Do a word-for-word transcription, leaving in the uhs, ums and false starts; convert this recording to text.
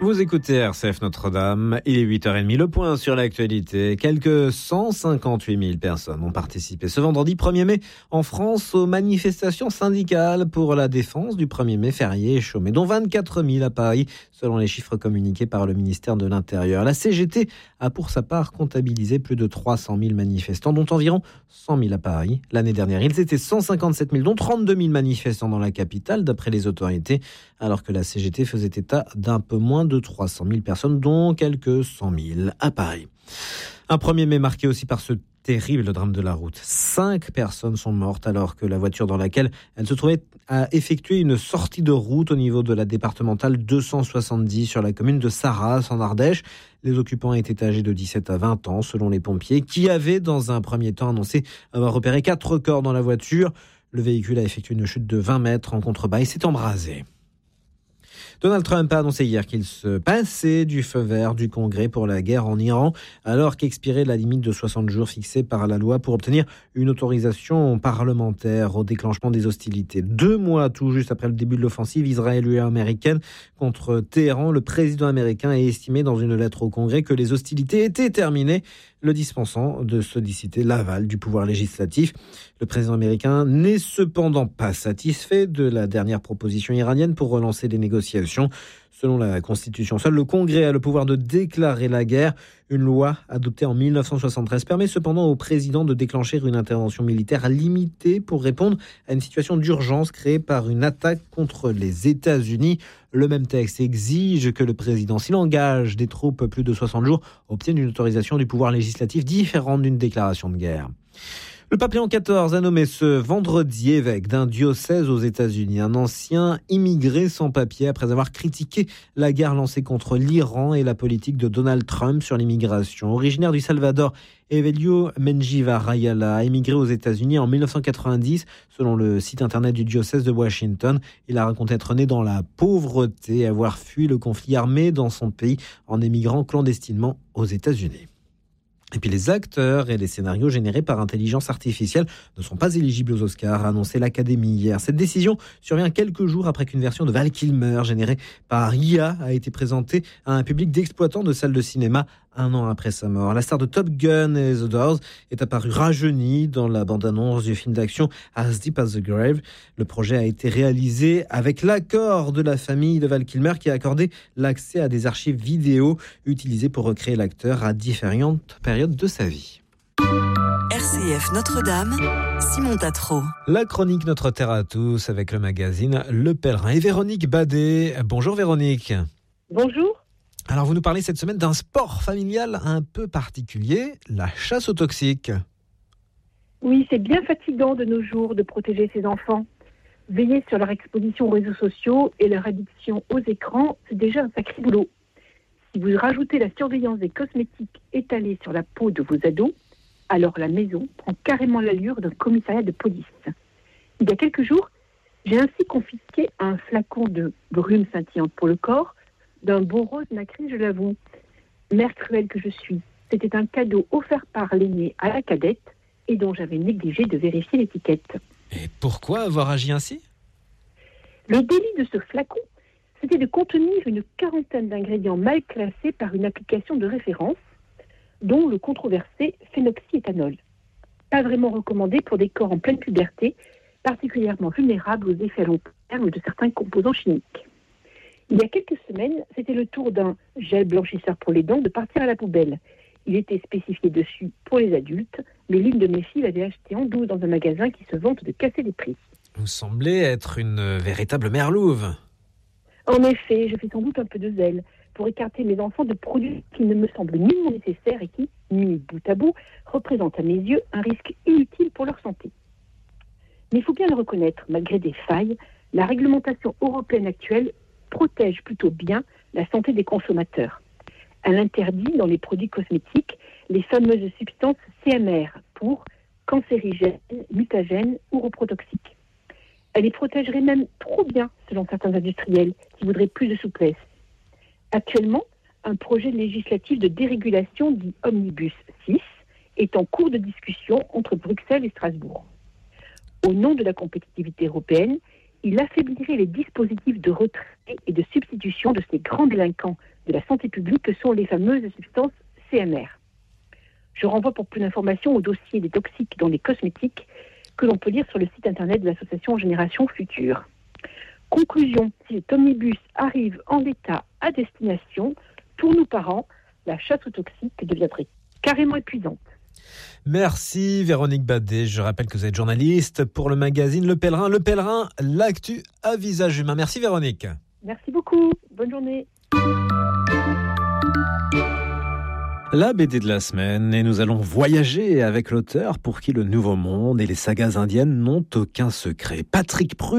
Vous écoutez R C F Notre-Dame, il est huit heures trente, le point sur l'actualité. Quelques cent cinquante-huit mille personnes ont participé ce vendredi premier mai en France aux manifestations syndicales pour la défense du premier mai férié et chômé, dont vingt-quatre mille à Paris, selon les chiffres communiqués par le ministère de l'Intérieur. La C G T a pour sa part comptabilisé plus de trois cent mille manifestants, dont environ cent mille à Paris. L'année dernière, ils étaient cent cinquante-sept mille, dont trente-deux mille manifestants dans la capitale, d'après les autorités, alors que la C G T faisait état d'un peu moins de trois cent mille personnes, dont quelques cent mille à Paris. Un premier mai marqué aussi par ce terrible drame de la route. Cinq personnes sont mortes alors que la voiture dans laquelle elles se trouvaient a effectué une sortie de route au niveau de la départementale deux cent soixante-dix sur la commune de Sarras en Ardèche. Les occupants étaient âgés de dix-sept à vingt ans selon les pompiers qui avaient dans un premier temps annoncé avoir repéré quatre corps dans la voiture. Le véhicule a effectué une chute de vingt mètres en contrebas et s'est embrasé. Donald Trump a annoncé hier qu'il se passait du feu vert du Congrès pour la guerre en Iran, alors qu'expirait la limite de soixante jours fixée par la loi pour obtenir une autorisation parlementaire au déclenchement des hostilités. Deux mois tout juste après le début de l'offensive israélo-américaine contre Téhéran, le président américain a estimé dans une lettre au Congrès que les hostilités étaient terminées, le dispensant de solliciter l'aval du pouvoir législatif. Le président américain n'est cependant pas satisfait de la dernière proposition iranienne pour relancer les négociations. Selon la Constitution, seul le Congrès a le pouvoir de déclarer la guerre. Une loi adoptée en dix-neuf cent soixante-treize permet cependant au président de déclencher une intervention militaire limitée pour répondre à une situation d'urgence créée par une attaque contre les États-Unis. Le même texte exige que le président, s'il engage des troupes plus de soixante jours, obtienne une autorisation du pouvoir législatif différente d'une déclaration de guerre. Le pape Léon quatorze a nommé ce vendredi évêque d'un diocèse aux États-Unis un ancien immigré sans papier après avoir critiqué la guerre lancée contre l'Iran et la politique de Donald Trump sur l'immigration. Originaire du Salvador, Evelio Menjivar Rayala a émigré aux États-Unis en dix-neuf cent quatre-vingt-dix. Selon le site internet du diocèse de Washington, il a raconté être né dans la pauvreté et avoir fui le conflit armé dans son pays en émigrant clandestinement aux États-Unis. Et puis les acteurs et les scénarios générés par intelligence artificielle ne sont pas éligibles aux Oscars, a annoncé l'Académie hier. Cette décision survient quelques jours après qu'une version de Val Kilmer générée par I A a été présentée à un public d'exploitants de salles de cinéma un an après sa mort. La star de Top Gun et The Doors est apparue rajeunie dans la bande-annonce du film d'action As Deep as the Grave. Le projet a été réalisé avec l'accord de la famille de Val Kilmer qui a accordé l'accès à des archives vidéo utilisées pour recréer l'acteur à différentes périodes de sa vie. R C F Notre-Dame, Simon Tatro. La chronique Notre Terre à tous avec le magazine Le Pèlerin et Véronique Badet. Bonjour Véronique. Bonjour. Alors, vous nous parlez cette semaine d'un sport familial un peu particulier, la chasse aux toxiques. Oui, c'est bien fatigant de nos jours de protéger ses enfants. Veiller sur leur exposition aux réseaux sociaux et leur addiction aux écrans, c'est déjà un sacré boulot. Si vous rajoutez la surveillance des cosmétiques étalés sur la peau de vos ados, alors la maison prend carrément l'allure d'un commissariat de police. Il y a quelques jours, j'ai ainsi confisqué un flacon de brume scintillante pour le corps, d'un beau rose nacré, je l'avoue. Mère cruelle que je suis, c'était un cadeau offert par l'aîné à la cadette et dont j'avais négligé de vérifier l'étiquette. Et pourquoi avoir agi ainsi ? Le délit de ce flacon, c'était de contenir une quarantaine d'ingrédients mal classés par une application de référence, dont le controversé phénoxyéthanol. Pas vraiment recommandé pour des corps en pleine puberté, particulièrement vulnérables aux effets à long terme de certains composants chimiques. Il y a quelques semaines, c'était le tour d'un gel blanchisseur pour les dents de partir à la poubelle. Il était spécifié dessus pour les adultes, mais l'une de mes filles l'avait acheté en douce dans un magasin qui se vante de casser les prix. Vous semblez être une véritable merlouve. En effet, je fais sans doute un peu de zèle pour écarter mes enfants de produits qui ne me semblent nullement nécessaires et qui, mis bout à bout, représentent à mes yeux un risque inutile pour leur santé. Mais il faut bien le reconnaître, malgré des failles, la réglementation européenne actuelle protège plutôt bien la santé des consommateurs. Elle interdit dans les produits cosmétiques les fameuses substances C M R pour cancérigènes, mutagènes ou reprotoxiques. Elle les protégerait même trop bien selon certains industriels qui voudraient plus de souplesse. Actuellement, un projet législatif de dérégulation dit Omnibus six est en cours de discussion entre Bruxelles et Strasbourg. Au nom de la compétitivité européenne, il affaiblirait les dispositifs de retrait et de substitution de ces grands délinquants de la santé publique que sont les fameuses substances C M R. Je renvoie pour plus d'informations au dossier des toxiques dans les cosmétiques que l'on peut lire sur le site internet de l'association Génération Future. Conclusion, si cet omnibus arrive en l'état à destination, pour nous parents, la chasse aux toxiques deviendrait carrément épuisante. Merci Véronique Badet. Je rappelle que vous êtes journaliste pour le magazine Le Pèlerin. Le Pèlerin, l'actu à visage humain. Merci Véronique. Merci beaucoup. Bonne journée. La B D de la semaine, et nous allons voyager avec l'auteur pour qui le Nouveau Monde et les sagas indiennes n'ont aucun secret. Patrick Prus.